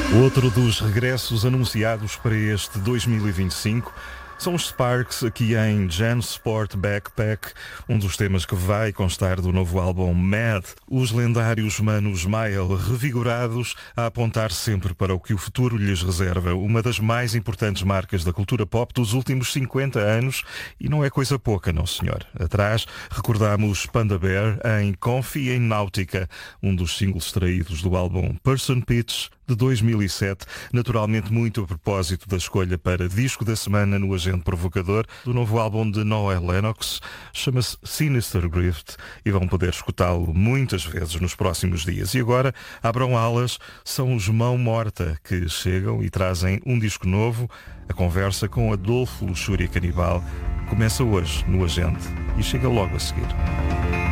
Outro dos regressos anunciados para este 2025 são os Sparks aqui em Jansport Backpack, um dos temas que vai constar do novo álbum Mad. Os lendários Manos Mael, revigorados a apontar sempre para o que o futuro lhes reserva, uma das mais importantes marcas da cultura pop dos últimos 50 anos, e não é coisa pouca, não senhor. Atrás recordamos Panda Bear em Confia em Náutica, um dos singles extraídos do álbum Person Pitch de 2007, naturalmente muito a propósito da escolha para disco da semana no Agente Provocador do novo álbum de Noah Lennox, chama-se Sinister Grift e vão poder escutá-lo muitas vezes nos próximos dias. E agora, abram alas, são os Mão Morta que chegam e trazem um disco novo. A conversa com Adolfo Luxúria Canibal começa hoje no Agente e chega logo a seguir.